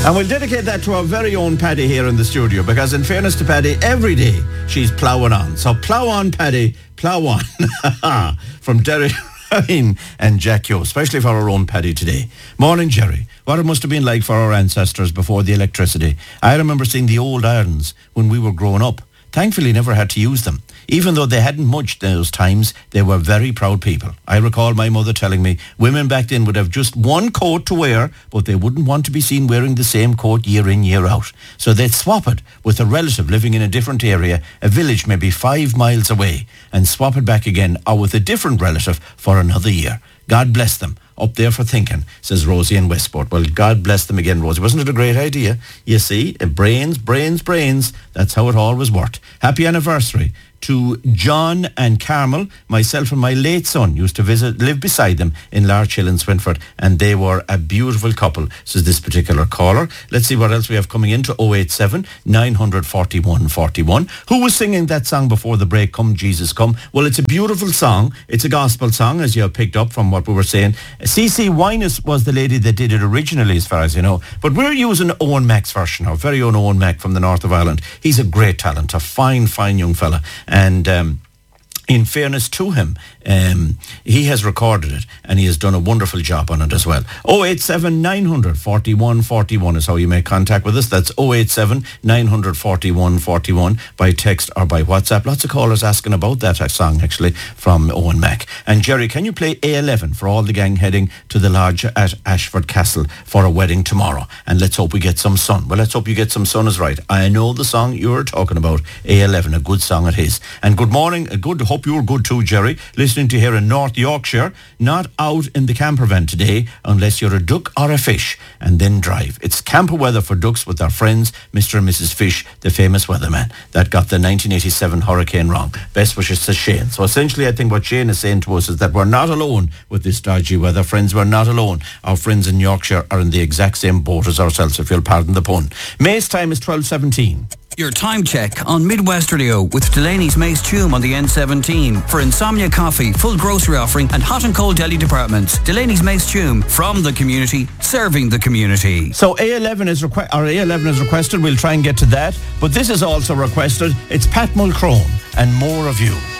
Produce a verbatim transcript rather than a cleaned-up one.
And we'll dedicate that to our very own Paddy here in the studio, because in fairness to Paddy, every day she's ploughing on. So plough on, Paddy, plough on. From Derek Ryan and Jack Yo, especially for our own Paddy today. Morning, Jerry. What it must have been like for our ancestors before the electricity. I remember seeing the old irons when we were growing up. Thankfully, never had to use them. Even though they hadn't much those times, they were very proud people. I recall my mother telling me women back then would have just one coat to wear, but they wouldn't want to be seen wearing the same coat year in, year out. So they'd swap it with a relative living in a different area, a village maybe five miles away, and swap it back again, or with a different relative for another year. God bless them. Up there for thinking, says Rosie in Westport. Well, God bless them again, Rosie. Wasn't it a great idea? You see, brains, brains, brains. That's how it always worked. Happy anniversary to John and Carmel. Myself and my late son used to visit, live beside them in Larch Hill in Swinford, and they were a beautiful couple, says this particular caller. Let's see what else we have coming into oh eight seven, nine four one, four one. Who was singing that song before the break, Come Jesus Come? Well, it's a beautiful song. It's a gospel song, as you have picked up from what we were saying. C C Winus was the lady that did it originally, as far as you know. But we're using Owen Mack's version, our very own Owen Mack from the north of Ireland. He's a great talent, a fine, fine young fella. And um, in fairness to him, um, he has recorded it and he has done a wonderful job on it as well. oh eight seven, nine four one, four one is how you make contact with us. That's oh eight seven, nine four one, four one by text or by WhatsApp. Lots of callers asking about that song, actually, from Owen Mack. And Jerry, can you play A eleven for all the gang heading to the lodge at Ashford Castle for a wedding tomorrow? And let's hope we get some sun. Well, let's hope you get some sun is right. I know the song you're talking about, A eleven, a good song it is. And good morning, a good, hope you're good too, Jerry. Listening to here in North Yorkshire, not out in the camper van today unless you're a duck or a fish, and then drive. It's camper weather for ducks with our friends Mister and Missus Fish, the famous weatherman that got the nineteen eighty-seven hurricane wrong. Best wishes to Shane. So essentially I think what Shane is saying to us is that we're not alone with this dodgy weather. Friends, we're not alone. Our friends in Yorkshire are in the exact same boat as ourselves, if you'll pardon the pun. May's time is twelve seventeen. Your time check on Midwest Radio with Delaney's Mace Tume on the N seventeen. For Insomnia Coffee, full grocery offering and hot and cold deli departments. Delaney's Mace Tume, from the community, serving the community. So A eleven is requ- or A eleven is requested. We'll try and get to that. But this is also requested. It's Pat Mulcrone and More of You.